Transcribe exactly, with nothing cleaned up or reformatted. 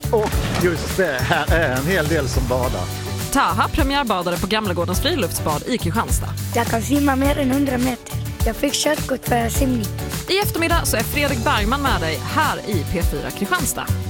Och just det, här är en hel del som badar. Taha premiärbadade på Gamlegårdens friluftsbad i Kristianstad. Jag kan simma mer än hundra meter. Jag fick körkort för simning. I eftermiddag så är Fredrik Bergman med dig här i P fyra Kristianstad.